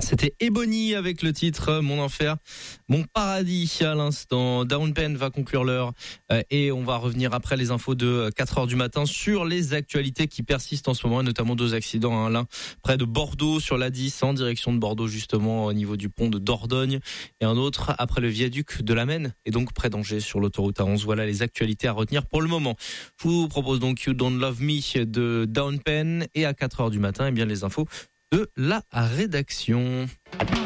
C'était Ebony avec le titre Mon enfer, mon paradis à l'instant. Daron Penn va conclure l'heure et on va revenir après les infos de 4h du matin sur les actualités qui persistent en ce moment, et notamment 2 accidents, l'un près de Bordeaux sur l'A10 en direction de Bordeaux justement au niveau du pont de Dordogne, et un autre après le viaduc de la Maine et donc près d'Angers sur l'autoroute A11. Voilà les actualités à retenir pour le moment. Je vous propose donc You Don't Love Me de Daron Penn, et à 4h du matin, eh bien les infos de la rédaction.